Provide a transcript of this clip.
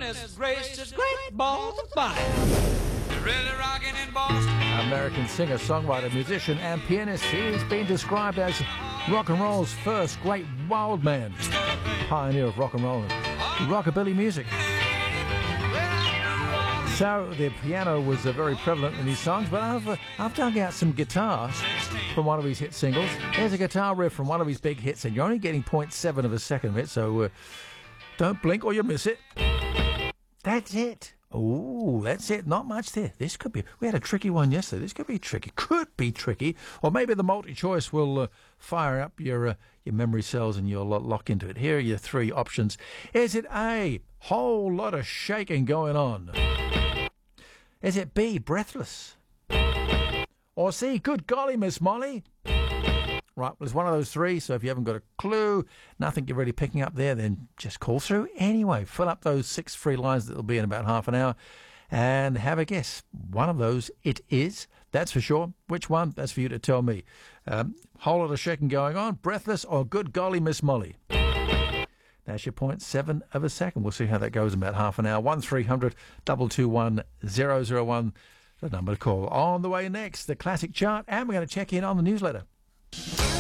goodness gracious, great balls of fire. Really rocking in Boston. American singer, songwriter, musician, and pianist. He's been described as rock and roll's first great wild man, pioneer of rock and roll and rockabilly music. So the piano was very prevalent in his songs, but I've dug out some guitars from one of his hit singles. Here's a guitar riff from one of his big hits, and you're only getting 0.7 of a second of it, so don't blink or you'll miss it. That's it. Oh, that's it. Not much there. This could be... We had a tricky one yesterday. This could be tricky. Could be tricky. Or maybe the multi-choice will fire up your memory cells and you'll lock into it. Here are your three options. Is it A, whole lot of shaking going on? Is it B, breathless? Or C, good golly, Miss Molly? Right, well, it's one of those three, so if you haven't got a clue, nothing you're really picking up there, then just call through anyway. Fill up those 6 free lines that will be in about half an hour and have a guess. One of those it is, that's for sure. Which one? That's for you to tell me. Whole lot of shaking going on, breathless, or good golly, Miss Molly? That's your 0.7 of a second. We'll see how that goes in about half an hour. 1300 221 001, the number to call. On the way next, the classic chart, and we're going to check in on the newsletter.